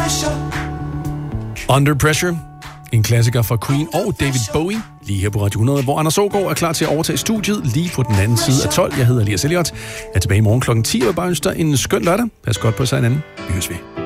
Under Pressure, en klassiker fra Queen og David Bowie, lige her på Radio 100, hvor Anders Aagaard er klar til at overtage studiet lige på den anden side af 12. Jeg hedder Elias Elliot, er tilbage i morgen kl. 10, og bare ønsker en skøn lørdag. Pas godt på sig hinanden. Vi høres ved.